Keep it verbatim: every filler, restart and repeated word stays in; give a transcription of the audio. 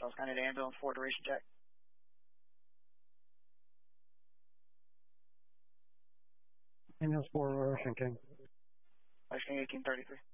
South County to ambulance for duration check. Ambulance for Ocean King. Ocean King eighteen thirty-three.